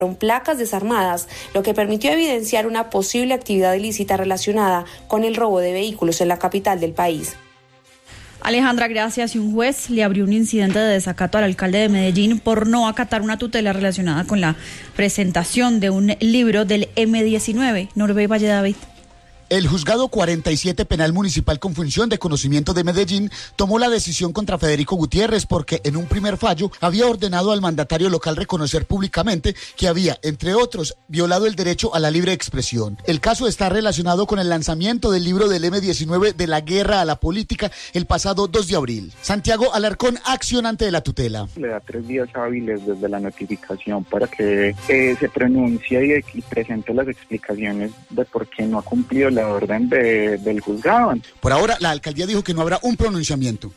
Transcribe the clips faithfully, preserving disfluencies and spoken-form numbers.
placas desarmadas, lo que permitió evidenciar una posible actividad ilícita relacionada con el robo de vehículos en la capital del país. Alejandra, gracias. Y un juez le abrió un incidente de desacato al alcalde de Medellín por no acatar una tutela relacionada con la presentación de un libro del eme diecinueve. Norbey Valle David. El juzgado cuarenta y siete penal municipal con función de conocimiento de Medellín tomó la decisión contra Federico Gutiérrez porque en un primer fallo había ordenado al mandatario local reconocer públicamente que había, entre otros, violado el derecho a la libre expresión. El caso está relacionado con el lanzamiento del libro del eme diecinueve de la guerra a la política el pasado dos de abril. Santiago Alarcón, accionante de la tutela. Le da tres días hábiles desde la notificación para que eh, se pronuncie y, y presente las explicaciones de por qué no ha cumplido la orden de, del juzgado. Por ahora, la alcaldía dijo que no habrá un pronunciamiento.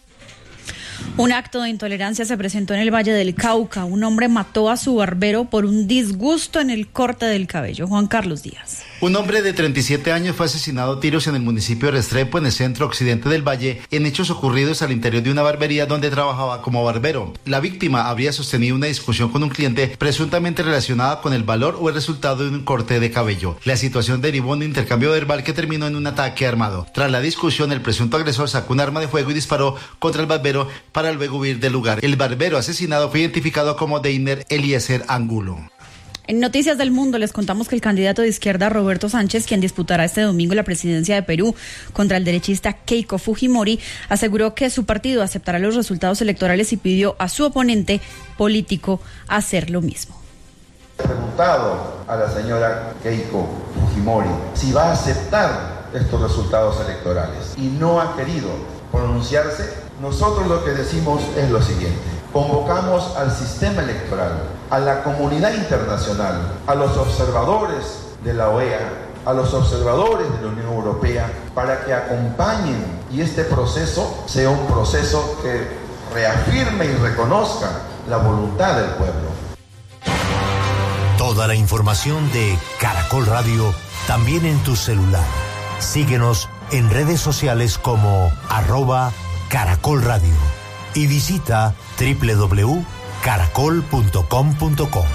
Un acto de intolerancia se presentó en el Valle del Cauca. Un hombre mató a su barbero por un disgusto en el corte del cabello. Juan Carlos Díaz. Un hombre de treinta y siete años fue asesinado a tiros en el municipio de Restrepo, en el centro occidente del Valle, en hechos ocurridos al interior de una barbería donde trabajaba como barbero. La víctima habría sostenido una discusión con un cliente presuntamente relacionada con el valor o el resultado de un corte de cabello. La situación derivó en un intercambio verbal que terminó en un ataque armado. Tras la discusión, el presunto agresor sacó un arma de fuego y disparó contra el barbero para luego huir del lugar. El barbero asesinado fue identificado como Deiner Eliezer Angulo. En Noticias del Mundo les contamos que el candidato de izquierda Roberto Sánchez, quien disputará este domingo la presidencia de Perú contra el derechista Keiko Fujimori, aseguró que su partido aceptará los resultados electorales y pidió a su oponente político hacer lo mismo. He preguntado a la señora Keiko Fujimori si va a aceptar estos resultados electorales y no ha querido pronunciarse. Nosotros lo que decimos es lo siguiente: convocamos al sistema electoral, a la comunidad internacional, a los observadores de la O E A, a los observadores de la Unión Europea, para que acompañen y este proceso sea un proceso que reafirme y reconozca la voluntad del pueblo. Toda la información de Caracol Radio también en tu celular. Síguenos en redes sociales como arroba Caracol Radio y visita doble u doble u doble u punto caracol punto com punto co.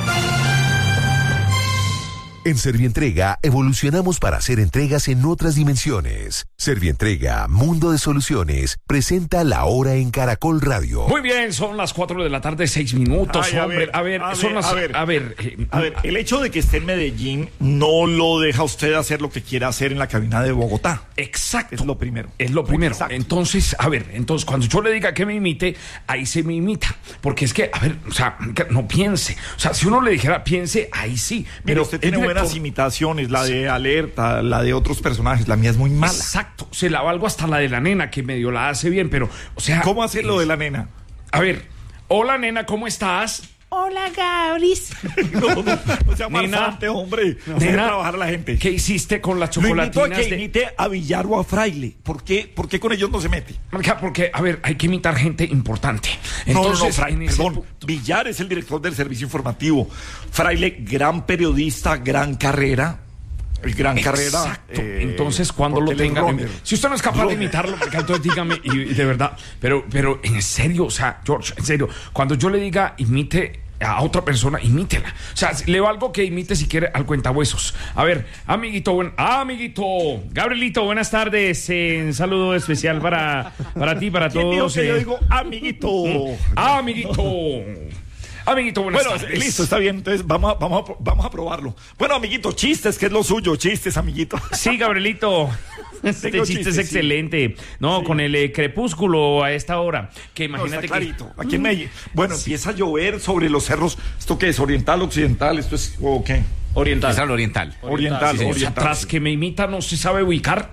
En Servientrega evolucionamos para hacer entregas en otras dimensiones. Servientrega, Mundo de Soluciones, presenta La Hora en Caracol Radio. Muy bien, son las cuatro de la tarde, seis minutos, Ay, a hombre. ver, a ver, a son ver, las... a ver, a ver, eh, a ver, el hecho de que esté en Medellín no lo deja usted hacer lo que quiera hacer en la cabina de Bogotá. Exacto. Es lo primero. Es lo primero. Exacto. Entonces, a ver, entonces cuando yo le diga que me imite, ahí se me imita. Porque es que, a ver, o sea, no piense. O sea, si uno le dijera piense, ahí sí. Pero Pero usted tiene director... buenas imitaciones, la de Alerta, la de otros personajes, la mía es muy mala. Exacto, se la valgo hasta la de la nena, que medio la hace bien, pero, o sea... ¿Cómo hace lo de la nena? A ver, hola nena, ¿cómo estás? Hola, Gabris. No, no, no sea Nena, marsante, hombre. No. Nena, Deja trabajar a la gente. ¿Qué hiciste con las Lo invito chocolatinas? a que de... imite a Villar o a Fraile. ¿Por qué, ¿Por qué con ellos no se mete? Porque, a ver, hay que imitar gente importante. Entonces, no, no, no, Fraile, perdón. Punto... Villar es el director del servicio informativo. Fraile, gran periodista, gran carrera. Gran carrera. Exacto. Eh, entonces, cuando lo tenga. Runner. Si usted no es capaz Runner. de imitarlo, entonces dígame, y, y de verdad. Pero, pero en serio, o sea, George, en serio, cuando yo le diga imite a otra persona, imítela. O sea, le valgo que imite si quiere al cuentahuesos. A ver, amiguito, buen, ah, amiguito, Gabrielito, buenas tardes. Eh, un saludo especial para, para ti, para ¿Quién todos. Dijo que eh. yo digo amiguito. Ah, amiguito. Amiguito, buenas bueno, tardes. listo, está bien, entonces vamos a, vamos, a, vamos a probarlo. Bueno, amiguito, chistes, que es lo suyo, chistes, amiguito. Sí, Gabrielito. Este chiste chistes, es excelente. Sí. No, sí. Con el eh, crepúsculo a esta hora. Que imagínate no, está clarito. que... Aquí en Medellín. Bueno, sí. Empieza a llover sobre los cerros. ¿Esto qué es? ¿Oriental, occidental? ¿Esto es o qué? Oriental. Es al oriental. Oriental, oriental. oriental. Tras que me imita no se sabe ubicar.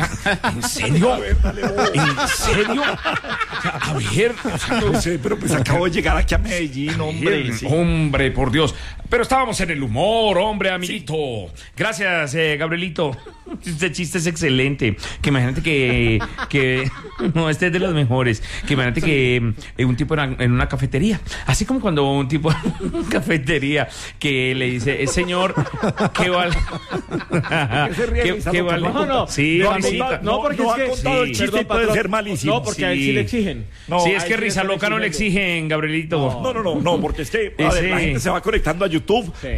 ¿En serio? A ver, dale, ¿En serio? O sea, a ver. O sea, no sé, pero pues acabo de llegar aquí a Medellín, hombre. Sí. Hombre, por Dios. Pero estábamos en el humor, hombre, amiguito. Sí. Gracias, eh, Gabrielito. Este chiste es excelente. Que imagínate que, que... No, este es de los mejores. Que imagínate que eh, un tipo en, en una cafetería. Así como cuando un tipo en una cafetería que le dice, señor, ¿qué vale? ¿Qué, ¿Qué vale? No, no. Sí, no, risita. no, no, porque no, es que... ha contado sí, el chiste perdón, y puede patrón, ser malísimo. No, porque sí. a él sí le exigen. No, sí, es que sí Risa Loca no le exigen, Gabrielito. No, no, no, no, porque es que a Ese... ver, la gente se va conectando a YouTube. Sí.